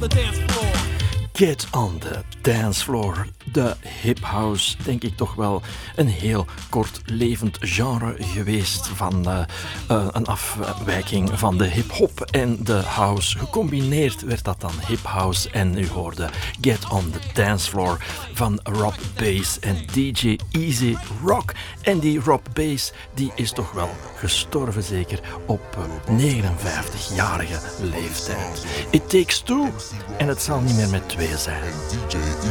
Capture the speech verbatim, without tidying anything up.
the dance floor. Get on the dance floor. De hip-house, denk ik toch wel een heel kortlevend genre geweest van uh, uh, een afwijking van de hip-hop en de house. Gecombineerd werd dat dan hip-house en u hoorde Get on the Dance Floor van Rob Bass en D J Easy Rock. En die Rob Bass, die is toch wel gestorven zeker op uh, negenenvijftigjarige leeftijd. It Takes Two en het zal niet meer met twee zijn.